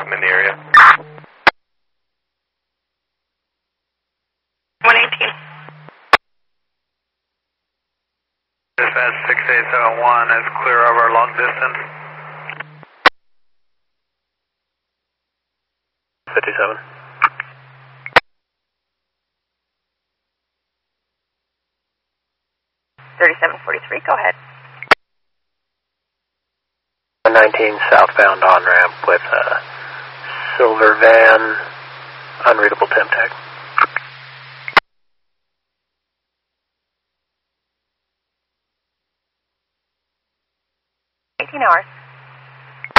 I'm in the area. 118. Dispatch 6871 is clear over long distance. 57. 3743, go ahead. 19 southbound on-ramp with a silver van, unreadable temp tag. 18 hours.